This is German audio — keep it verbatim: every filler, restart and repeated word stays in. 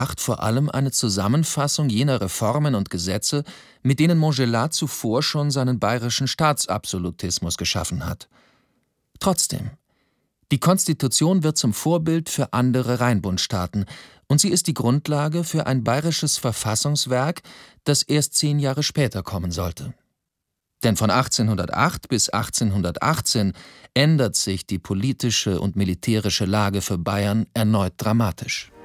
vor allem eine Zusammenfassung jener Reformen und Gesetze, mit denen Montgelas zuvor schon seinen bayerischen Staatsabsolutismus geschaffen hat. Trotzdem: Die Konstitution wird zum Vorbild für andere Rheinbundstaaten, und sie ist die Grundlage für ein bayerisches Verfassungswerk, das erst zehn Jahre später kommen sollte. Denn von achtzehnhundertacht bis achtzehnhundertachtzehn ändert sich die politische und militärische Lage für Bayern erneut dramatisch.